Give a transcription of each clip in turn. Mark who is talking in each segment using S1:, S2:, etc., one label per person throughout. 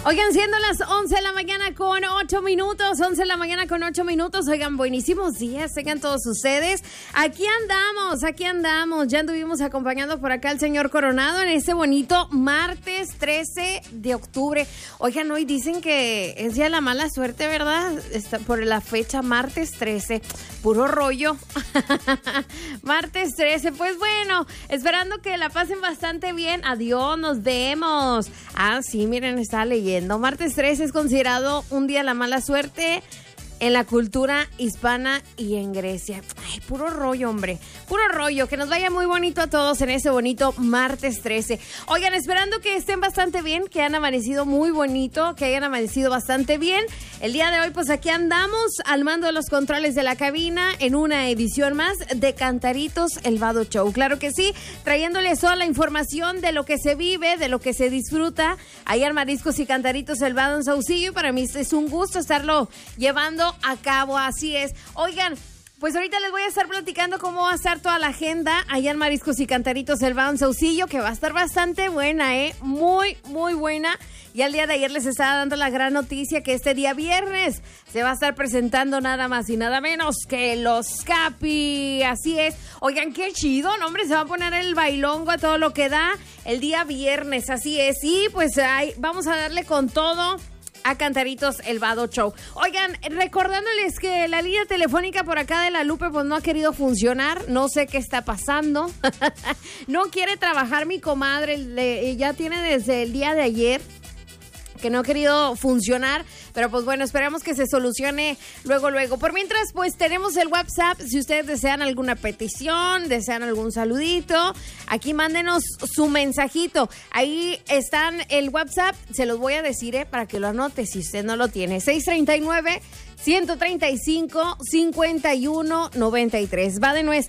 S1: Oigan, siendo las 11 de la mañana con 8 minutos, 11 de la mañana con 8 minutos, oigan, buenísimos días, tengan todos ustedes. Aquí andamos, ya anduvimos acompañando por acá al señor Coronado en este bonito martes 13 de octubre. Oigan, hoy dicen que es día de la mala suerte, ¿verdad? Por la fecha, martes 13, puro rollo. Martes 13, pues bueno, esperando que la pasen bastante bien. Adiós, nos vemos. Ah, sí, miren, estaba leyendo. Martes 13 es considerado un día de la mala suerte en la cultura hispana y en Grecia. Ay, puro rollo, hombre. Puro rollo. Que nos vaya muy bonito a todos en ese bonito martes 13. Oigan, esperando que estén bastante bien, que hayan amanecido muy bonito, que hayan amanecido bastante bien. El día de hoy, pues aquí andamos al mando de los controles de la cabina en una edición más de Cantaritos El Vado Show. Claro que sí, trayéndoles toda la información de lo que se vive, de lo que se disfruta. Ahí en Mariscos y Cantaritos El Vado en Saucillo. Para mí es un gusto estarlo llevando a cabo, así es. Oigan, pues ahorita les voy a estar platicando cómo va a estar toda la agenda allá en Mariscos y Cantaritos El Vado en Saucillo, que va a estar bastante buena, muy, muy buena. Y al día de ayer les estaba dando la gran noticia que este día viernes se va a estar presentando nada más y nada menos que los Capi, así es. Oigan, qué chido, ¿no, hombre? Se va a poner el bailongo a todo lo que da el día viernes, así es. Y pues ahí vamos a darle con todo a Cantaritos El Vado Show. Oigan, recordándoles que la línea telefónica por acá de la Lupe pues no ha querido funcionar, no sé qué está pasando. No quiere trabajar mi comadre, ya tiene desde el día de ayer que no ha querido funcionar, pero pues bueno, esperamos que se solucione luego. Por mientras, pues tenemos el WhatsApp, si ustedes desean alguna petición, desean algún saludito, aquí mándenos su mensajito, ahí están el WhatsApp, se los voy a decir, para que lo anote si usted no lo tiene, 639-135-5193, va de nuez,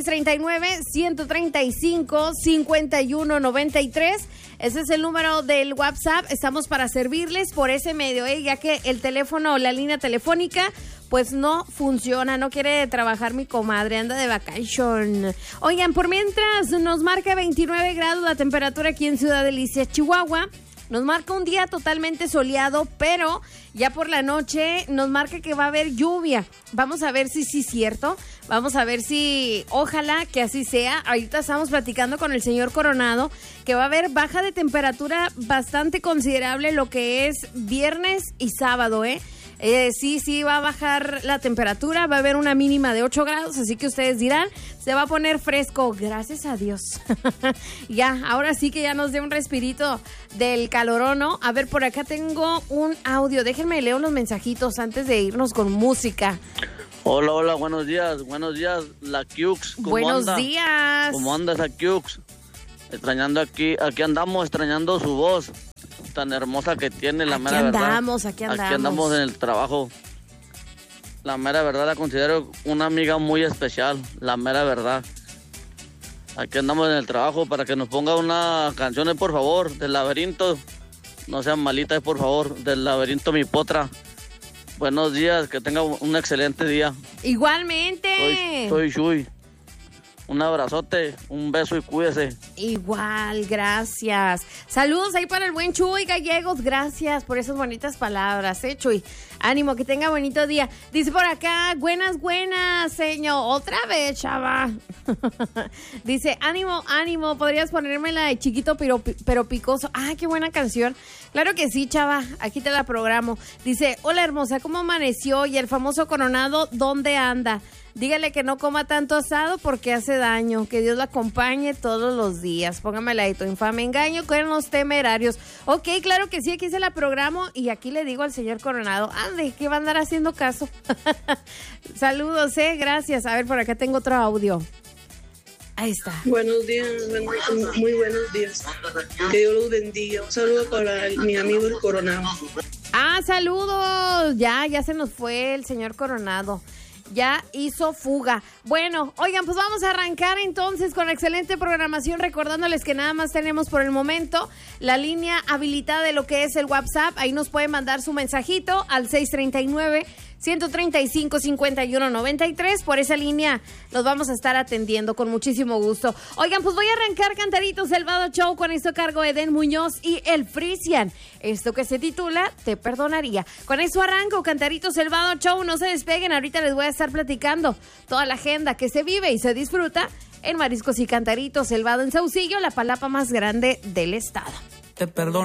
S1: 639-135-5193, ese es el número del WhatsApp, estamos para servirles por ese medio, ya que el teléfono o la línea telefónica pues no funciona, no quiere trabajar mi comadre, anda de vacation. Oigan, por mientras nos marca 29 grados la temperatura aquí en Ciudad Delicia, Chihuahua. Nos marca un día totalmente soleado, pero ya por la noche nos marca que va a haber lluvia. Vamos a ver si sí es cierto. Vamos a ver si, ojalá que así sea. Ahorita estamos platicando con el señor Coronado que va a haber baja de temperatura bastante considerable lo que es viernes y sábado, sí, va a bajar la temperatura, va a haber una mínima de 8 grados, así que ustedes dirán, se va a poner fresco, gracias a Dios. Ya, ahora sí que ya nos dé un respirito del calorón, ¿no? A ver, por acá tengo un audio, déjenme leer los mensajitos antes de irnos con música.
S2: Hola, buenos días, la Cux,
S1: buenos días.
S2: ¿Cómo andas, la Cux? Extrañando aquí andamos, extrañando su voz tan hermosa que tiene, la mera verdad. Aquí andamos en el trabajo. La mera verdad la considero una amiga muy especial, la mera verdad. Aquí andamos en el trabajo para que nos ponga una canción, por favor, del Laberinto. No sean malitas, por favor, del Laberinto Mi Potra. Buenos días, que tenga un excelente día.
S1: Igualmente.
S2: Soy Shui. Un abrazote, un beso y cuídese.
S1: Igual, gracias. Saludos ahí para el buen Chuy Gallegos. Gracias por esas bonitas palabras, Chuy. Ánimo, que tenga bonito día. Dice por acá, buenas, señor. Otra vez, chava. Dice, ánimo, podrías ponerme la de Chiquito pero Picoso. Ah, qué buena canción. Claro que sí, chava, aquí te la programo. Dice, hola hermosa, ¿cómo amaneció? Y el famoso Coronado, ¿dónde anda? Dígale que no coma tanto asado porque hace daño. Que Dios la acompañe todos los días. Póngamela de tu infame engaño con los temerarios. Ok, claro que sí, aquí se la programo y aquí le digo al señor Coronado, ande, que va a andar haciendo caso. Saludos, gracias. A ver, por acá tengo otro audio. Ahí está.
S3: Buenos días, muy buenos días. Que Dios los bendiga. Un saludo para mi amigo el Coronado.
S1: Ah, saludos. Ya se nos fue el señor Coronado. Ya hizo fuga. Bueno, oigan, pues vamos a arrancar entonces con excelente programación, recordándoles que nada más tenemos por el momento la línea habilitada de lo que es el WhatsApp. Ahí nos pueden mandar su mensajito al 135-5193. Por esa línea los vamos a estar atendiendo con muchísimo gusto. Oigan, pues voy a arrancar Cantaritos El Vado Show con esto a cargo de Eden Muñoz y El Frisian. Esto que se titula Te Perdonaría. Con eso arranco Cantaritos El Vado Show. No se despeguen, ahorita les voy a estar platicando toda la agenda que se vive y se disfruta en Mariscos y Cantaritos El Vado en Saucillo, la palapa más grande del estado.
S4: Te perdono.